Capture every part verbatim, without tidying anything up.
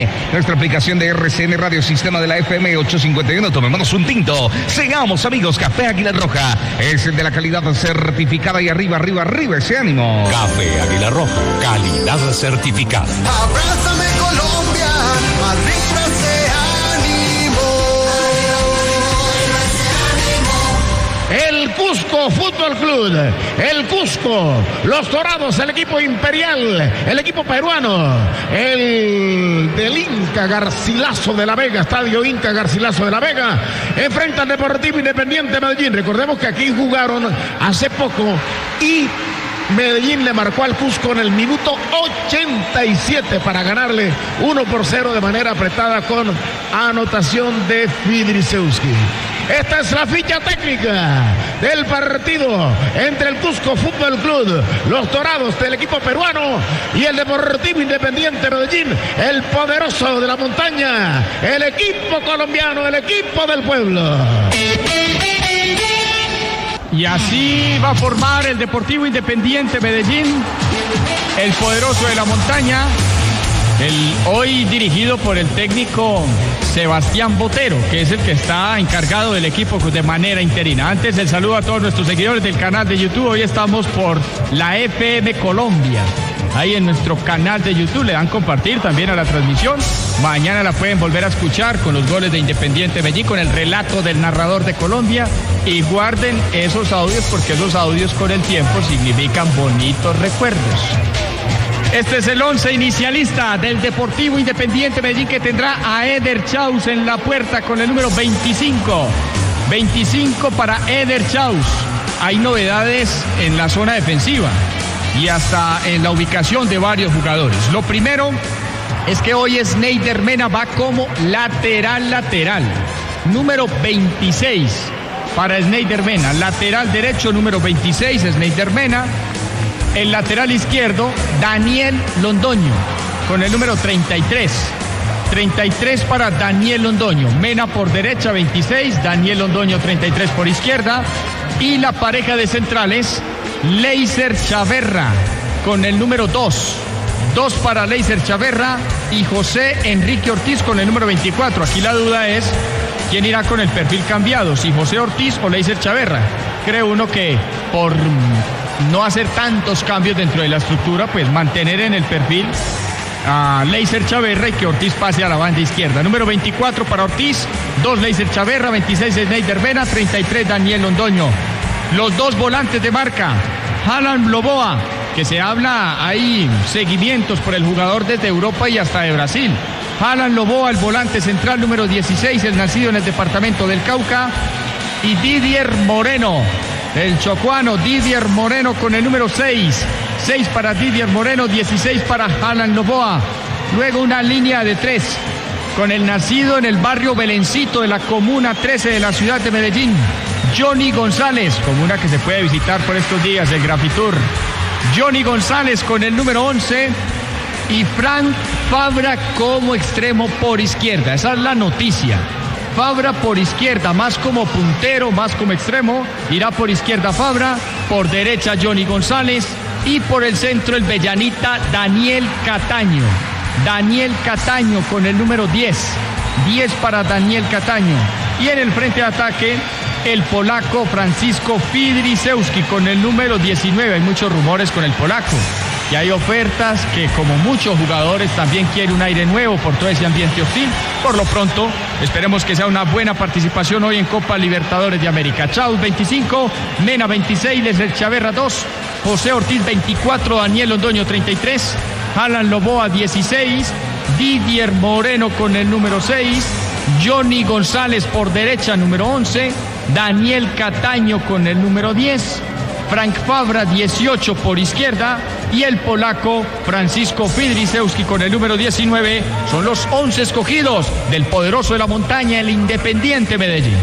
Nuestra aplicación de R C N Radio Sistema de la F M ochocientos cincuenta y uno. Tomémonos un tinto. Sigamos, amigos. Café Águila Roja es el de la calidad certificada. Y arriba, arriba, arriba ese ánimo. Café Águila Roja, calidad certificada. Abrázame, Colombia, arriba ese ánimo. El Cusco Fútbol Club, el Cusco, los Dorados, el equipo imperial, el equipo peruano, el del Inca Garcilaso de la Vega, Estadio Inca Garcilaso de la Vega, enfrenta al Deportivo Independiente Medellín. Recordemos que aquí jugaron hace poco y Medellín le marcó al Cusco en el minuto ochenta y siete para ganarle uno por cero de manera apretada con anotación de Fidrisewski. Esta es la ficha técnica del partido entre el Cusco Fútbol Club, los Dorados del equipo peruano y el Deportivo Independiente Medellín, el poderoso de la montaña, el equipo colombiano, el equipo del pueblo. Y así va a formar el Deportivo Independiente Medellín, el poderoso de la montaña, el hoy dirigido por el técnico Sebastián Botero, que es el que está encargado del equipo de manera interina. Antes, el saludo a todos nuestros seguidores del canal de YouTube. Hoy estamos por la F M Colombia. Ahí en nuestro canal de YouTube le dan compartir también a la transmisión. Mañana la pueden volver a escuchar con los goles de Independiente Medellín, con el relato del narrador de Colombia. Y guarden esos audios porque esos audios con el tiempo significan bonitos recuerdos. Este es el once inicialista del Deportivo Independiente Medellín, que tendrá a Eder Chaus en la puerta con el número veinticinco. veinticinco para Eder Chaus. Hay novedades en la zona defensiva y hasta en la ubicación de varios jugadores. Lo primero es que hoy Sneider Mena va como lateral lateral. Número veintiséis para Sneider Mena. Lateral derecho número veintiséis, Sneider Mena. El lateral izquierdo, Daniel Londoño, con el número treinta y tres. treinta y tres para Daniel Londoño. Mena por derecha, veintiséis. Daniel Londoño, treinta y tres por izquierda. Y la pareja de centrales, Leiser Chaverra, con el número dos. dos para Leiser Chaverra y José Enrique Ortiz con el número veinticuatro. Aquí la duda es quién irá con el perfil cambiado, si José Ortiz o Leiser Chaverra. Creo uno que por no hacer tantos cambios dentro de la estructura, pues mantener en el perfil a Leiser Chaverra y que Ortiz pase a la banda izquierda. Número veinticuatro para Ortiz, dos Leiser Chaverra, veintiséis Sneider Mena, treinta y tres Daniel Londoño. Los dos volantes de marca, Alan Loboa, que se habla, hay seguimientos por el jugador desde Europa y hasta de Brasil. Alan Loboa, el volante central número dieciséis, el nacido en el departamento del Cauca. Y Didier Moreno, el chocuano Didier Moreno con el número seis. seis para Didier Moreno, dieciséis para Alan Loboa. Luego una línea de tres con el nacido en el barrio Belencito de la comuna trece de la ciudad de Medellín, Johnny González, comuna que se puede visitar por estos días, el Grafitur. Johnny González con el número once y Frank Fabra como extremo por izquierda. Esa es la noticia. Fabra por izquierda, más como puntero, más como extremo. Irá por izquierda Fabra, por derecha Johnny González y por el centro el bellanita Daniel Cataño. Daniel Cataño con el número diez. diez para Daniel Cataño. Y en el frente de ataque el polaco Francisco Fidrisewski con el número diecinueve. Hay muchos rumores con el polaco. Y hay ofertas que, como muchos jugadores, también quiere un aire nuevo por todo ese ambiente hostil. Por lo pronto, esperemos que sea una buena participación hoy en Copa Libertadores de América. Chaus veinticinco, Mena veintiséis, Leiser Chaverra dos, José Ortiz veinticuatro, Daniel Londoño treinta y tres, Alan Loboa dieciséis, Didier Moreno con el número seis, Johnny González por derecha número once, Daniel Cataño con el número diez, Frank Fabra dieciocho por izquierda y el polaco Francisco Fidrisewski con el número diecinueve. Son los once escogidos del poderoso de la montaña, el Independiente Medellín.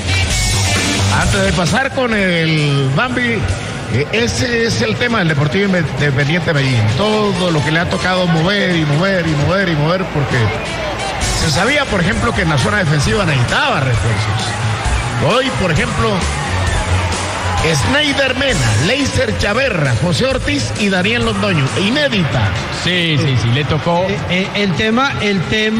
Antes de pasar con el Bambi, eh, ese es el tema del Deportivo Independiente Medellín. Todo lo que le ha tocado mover y mover y mover y mover, porque se sabía, por ejemplo, que en la zona defensiva necesitaba refuerzos. Hoy, por ejemplo, Snyder Mena, Leiser Chaverra, José Ortiz y Daniel Londoño. Inédita. Sí, sí, sí, le tocó. Eh, eh, el tema, el tema.